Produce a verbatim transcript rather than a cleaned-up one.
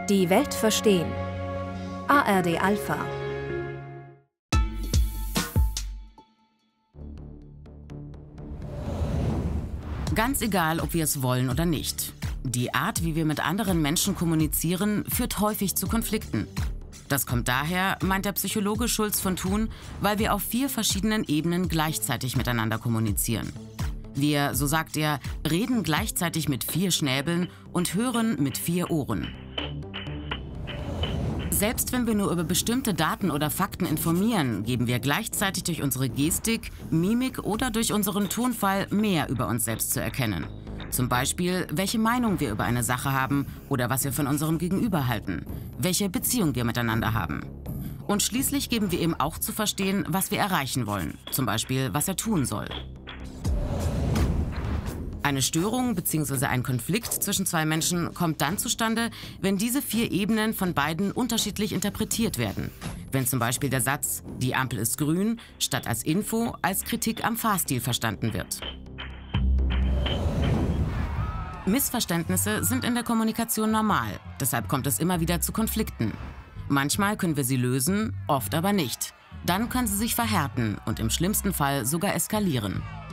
Die Welt verstehen. A R D Alpha. Ganz egal, ob wir es wollen oder nicht. Die Art, wie wir mit anderen Menschen kommunizieren, führt häufig zu Konflikten. Das kommt daher, meint der Psychologe Schulz von Thun, weil wir auf vier verschiedenen Ebenen gleichzeitig miteinander kommunizieren. Wir, so sagt er, reden gleichzeitig mit vier Schnäbeln und hören mit vier Ohren. Selbst wenn wir nur über bestimmte Daten oder Fakten informieren, geben wir gleichzeitig durch unsere Gestik, Mimik oder durch unseren Tonfall mehr über uns selbst zu erkennen. Zum Beispiel, welche Meinung wir über eine Sache haben oder was wir von unserem Gegenüber halten, welche Beziehung wir miteinander haben. Und schließlich geben wir ihm auch zu verstehen, was wir erreichen wollen, zum Beispiel, was er tun soll. Eine Störung bzw. ein Konflikt zwischen zwei Menschen kommt dann zustande, wenn diese vier Ebenen von beiden unterschiedlich interpretiert werden. Wenn zum Beispiel der Satz „Die Ampel ist grün" statt als Info als Kritik am Fahrstil verstanden wird. Missverständnisse sind in der Kommunikation normal, deshalb kommt es immer wieder zu Konflikten. Manchmal können wir sie lösen, oft aber nicht. Dann können sie sich verhärten und im schlimmsten Fall sogar eskalieren.